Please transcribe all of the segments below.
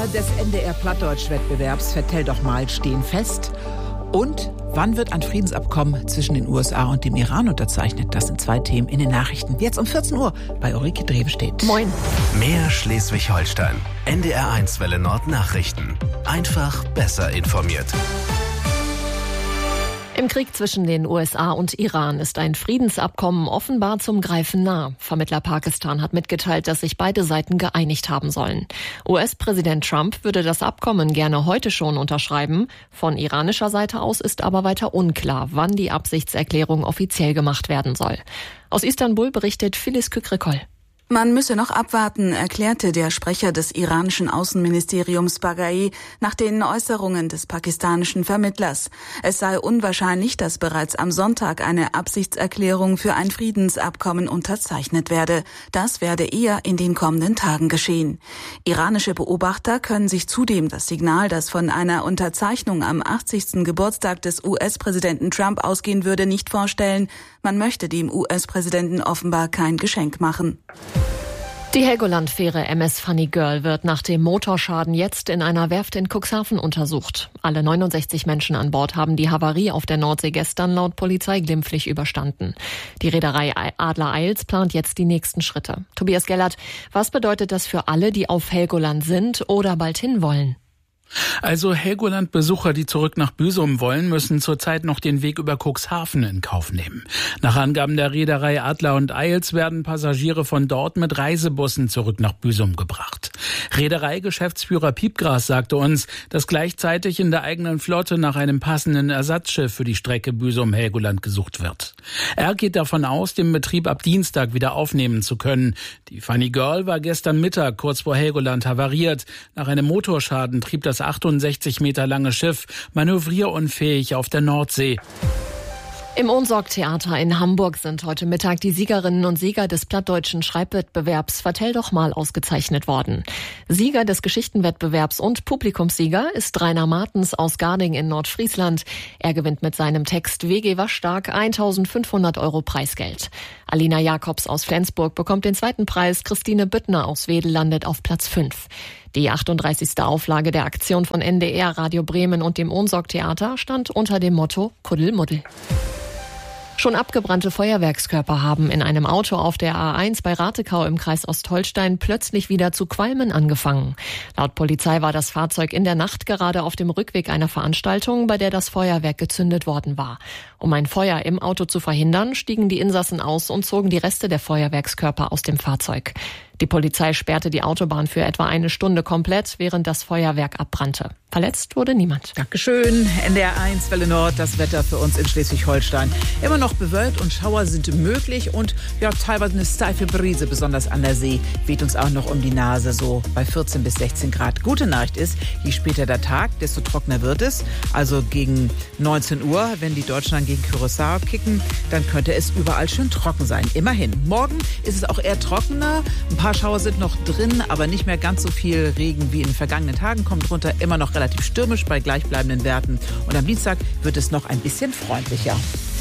des NDR-Plattdeutsch-Wettbewerbs Vertell doch mal stehen fest. Und wann wird ein Friedensabkommen zwischen den USA und dem Iran unterzeichnet? Das sind 2 Themen in den Nachrichten. Jetzt um 14 Uhr bei Ulrike Drewstedt. Moin. Mehr Schleswig-Holstein. NDR1 Welle Nord Nachrichten. Einfach besser informiert. Im Krieg zwischen den USA und Iran ist ein Friedensabkommen offenbar zum Greifen nah. Vermittler Pakistan hat mitgeteilt, dass sich beide Seiten geeinigt haben sollen. US-Präsident Trump würde das Abkommen gerne heute schon unterschreiben. Von iranischer Seite aus ist aber weiter unklar, wann die Absichtserklärung offiziell gemacht werden soll. Aus Istanbul berichtet Phyllis Kükrikol. Man müsse noch abwarten, erklärte der Sprecher des iranischen Außenministeriums Baghai nach den Äußerungen des pakistanischen Vermittlers. Es sei unwahrscheinlich, dass bereits am Sonntag eine Absichtserklärung für ein Friedensabkommen unterzeichnet werde. Das werde eher in den kommenden Tagen geschehen. Iranische Beobachter können sich zudem das Signal, das von einer Unterzeichnung am 80. Geburtstag des US-Präsidenten Trump ausgehen würde, nicht vorstellen. Man möchte dem US-Präsidenten offenbar kein Geschenk machen. Die Helgoland-Fähre MS Funny Girl wird nach dem Motorschaden jetzt in einer Werft in Cuxhaven untersucht. Alle 69 Menschen an Bord haben die Havarie auf der Nordsee gestern laut Polizei glimpflich überstanden. Die Reederei Adler Eils plant jetzt die nächsten Schritte. Tobias Gellert, was bedeutet das für alle, die auf Helgoland sind oder bald hinwollen? Also Helgoland-Besucher, die zurück nach Büsum wollen, müssen zurzeit noch den Weg über Cuxhaven in Kauf nehmen. Nach Angaben der Reederei Adler und Eils werden Passagiere von dort mit Reisebussen zurück nach Büsum gebracht. Reederei-Geschäftsführer Piepgras sagte uns, dass gleichzeitig in der eigenen Flotte nach einem passenden Ersatzschiff für die Strecke Büsum-Helgoland gesucht wird. Er geht davon aus, den Betrieb ab Dienstag wieder aufnehmen zu können. Die Funny Girl war gestern Mittag kurz vor Helgoland havariert. Nach einem Motorschaden trieb das 68 Meter lange Schiff manövrierunfähig auf der Nordsee. Im Ohnsorg-Theater in Hamburg sind heute Mittag die Siegerinnen und Sieger des plattdeutschen Schreibwettbewerbs Vertell doch mal ausgezeichnet worden. Sieger des Geschichtenwettbewerbs und Publikumssieger ist Rainer Martens aus Garding in Nordfriesland. Er gewinnt mit seinem Text WG Waschstark 1.500 € Preisgeld. Alina Jakobs aus Flensburg bekommt den 2. Preis. Christine Büttner aus Wedel landet auf Platz 5. Die 38. Auflage der Aktion von NDR, Radio Bremen und dem Ohnsorg-Theater stand unter dem Motto Kuddelmuddel. Schon abgebrannte Feuerwerkskörper haben in einem Auto auf der A1 bei Ratekau im Kreis Ostholstein plötzlich wieder zu qualmen angefangen. Laut Polizei war das Fahrzeug in der Nacht gerade auf dem Rückweg einer Veranstaltung, bei der das Feuerwerk gezündet worden war. Um ein Feuer im Auto zu verhindern, stiegen die Insassen aus und zogen die Reste der Feuerwerkskörper aus dem Fahrzeug. Die Polizei sperrte die Autobahn für etwa eine Stunde komplett, während das Feuerwerk abbrannte. Verletzt wurde niemand. Dankeschön. NDR1 Welle Nord, das Wetter für uns in Schleswig-Holstein. Immer noch bewölkt und Schauer sind möglich und ja, teilweise eine steife Brise, besonders an der See, weht uns auch noch um die Nase, so bei 14 bis 16 Grad. Gute Nachricht ist, je später der Tag, desto trockener wird es. Also gegen 19 Uhr, wenn die Deutschen dann gegen Curaçao kicken, dann könnte es überall schön trocken sein. Immerhin. Morgen ist es auch eher trockener. Ein paar Schauer sind noch drin, aber nicht mehr ganz so viel Regen wie in den vergangenen Tagen. Kommt runter, immer noch relativ stürmisch bei gleichbleibenden Werten. Und am Dienstag wird es noch ein bisschen freundlicher.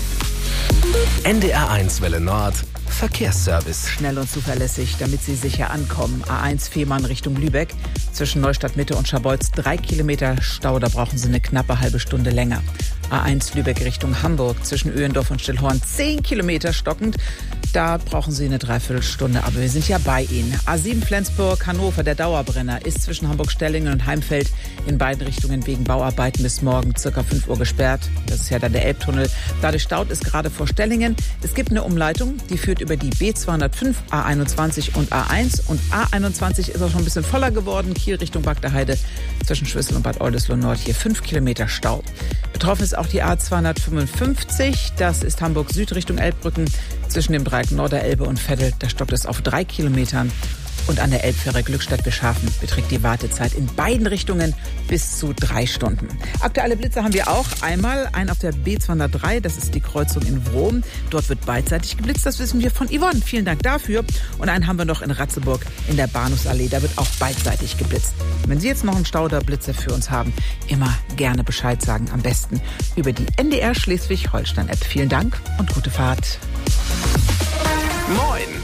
NDR1 Welle Nord Verkehrsservice. Schnell und zuverlässig, damit Sie sicher ankommen. A1 Fehmarn Richtung Lübeck. Zwischen Neustadt Mitte und Scharbeutz 3 Kilometer Stau, da brauchen Sie eine knappe halbe Stunde länger. A1 Lübeck Richtung Hamburg. Zwischen Öhendorf und Stillhorn 10 Kilometer stockend. Da brauchen Sie eine Dreiviertelstunde, aber wir sind ja bei Ihnen. A7 Flensburg-Hannover, der Dauerbrenner, ist zwischen Hamburg-Stellingen und Heimfeld in beiden Richtungen wegen Bauarbeiten bis morgen ca. 5 Uhr gesperrt. Das ist ja dann der Elbtunnel. Dadurch staut es gerade vor Stellingen. Es gibt eine Umleitung, die führt über die B205, A21 und A1. Und A21 ist auch schon ein bisschen voller geworden. Kiel Richtung Bagdaheide zwischen Schwissel und Bad Oldesloe Nord hier 5 Kilometer Stau. Betroffen ist auch die A255. Das ist Hamburg Süd Richtung Elbbrücken. Zwischen dem Dreieck Norderelbe und Veddel, da stockt es auf 3 Kilometern. Und an der Elbfähre Glückstadt-Beschafen beträgt die Wartezeit in beiden Richtungen bis zu 3 Stunden. Aktuelle Blitze haben wir auch. Einmal einen auf der B203, das ist die Kreuzung in Wrom. Dort wird beidseitig geblitzt, das wissen wir von Yvonne. Vielen Dank dafür. Und einen haben wir noch in Ratzeburg in der Bahnhofsallee, da wird auch beidseitig geblitzt. Wenn Sie jetzt noch einen Stau oder Blitze für uns haben, immer gerne Bescheid sagen. Am besten über die NDR Schleswig-Holstein-App. Vielen Dank und gute Fahrt. Moin!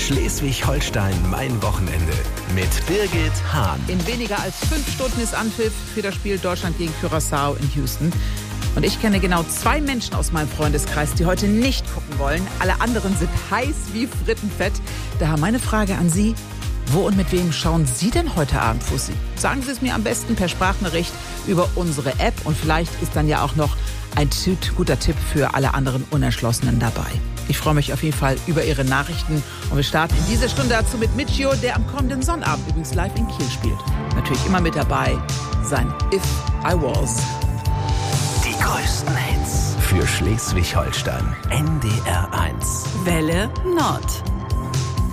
Schleswig-Holstein mein Wochenende mit Birgit Hahn. In weniger als 5 Stunden ist Anpfiff für das Spiel Deutschland gegen Curaçao in Houston. Und ich kenne genau 2 Menschen aus meinem Freundeskreis, die heute nicht gucken wollen. Alle anderen sind heiß wie Frittenfett. Daher meine Frage an Sie: Wo und mit wem schauen Sie denn heute Abend Fussi? Sagen Sie es mir am besten per Sprachnachricht über unsere App. Und vielleicht ist dann ja auch noch ein guter Tipp für alle anderen Unentschlossenen dabei. Ich freue mich auf jeden Fall über Ihre Nachrichten. Und wir starten in dieser Stunde dazu mit Michio, der am kommenden Sonnabend übrigens live in Kiel spielt. Natürlich immer mit dabei sein If I Was. Die größten Hits für Schleswig-Holstein. NDR 1. Welle Nord.